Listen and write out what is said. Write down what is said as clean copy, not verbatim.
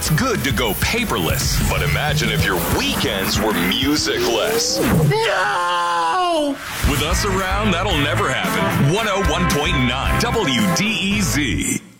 It's good to go paperless, but imagine if your weekends were musicless. No! With us around, that'll never happen. 101.9 WDEZ.